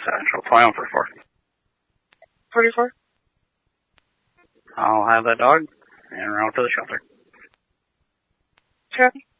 Satchel. Plan for 4. 44. I'll have that dog and route to the shelter. Copy.